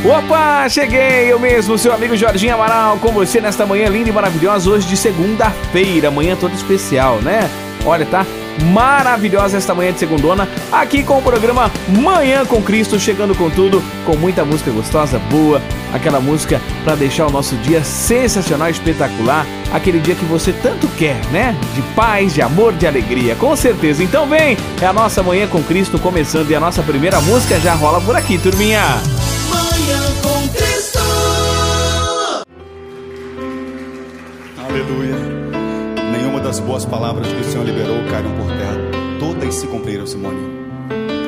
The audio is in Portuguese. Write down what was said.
Opa, cheguei, eu mesmo, seu amigo Jorginho Amaral, com você nesta manhã linda e maravilhosa, hoje de segunda-feira, manhã toda especial, né? Olha, tá maravilhosa esta manhã de segundona, aqui com o programa Manhã com Cristo, chegando com tudo, com muita música gostosa, boa, aquela música para deixar o nosso dia sensacional, espetacular, aquele dia que você tanto quer, né? De paz, de amor, de alegria, com certeza. Então vem, é a nossa Manhã com Cristo começando e a nossa primeira música já rola por aqui, turminha. Manhã com Cristo. Aleluia. Nenhuma das boas palavras que o Senhor liberou caíram por terra. Todas se cumpriram, Simone.